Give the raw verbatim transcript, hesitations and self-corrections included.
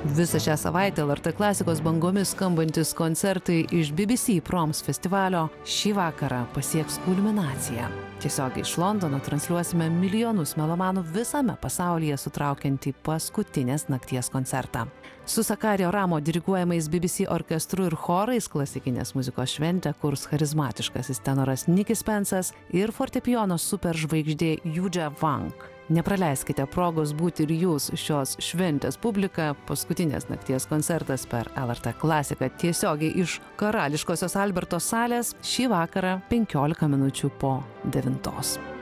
Visą šią savaitę L R T klasikos bangomis skambantis koncertai iš B B C Proms festivalio šį vakarą pasieks kulminaciją. Tiesiogiai iš Londono transliuosime milijonus melomanų visame pasaulyje sutraukiantį paskutinės nakties koncertą. Su Sakario Ramo diriguojamais B B C orkestru ir chorais klasikinės muzikos šventę kurs charizmatiškasis tenoras Nikis Pensas ir fortepijono superžvaigždė Yuja Wang. Nepraleiskite progos būti ir jūs šios šventės publika. Paskutinės nakties koncertas per L R T klasiką tiesiogiai iš karališkosios Alberto salės šį vakarą penkiolika minučių po devintos.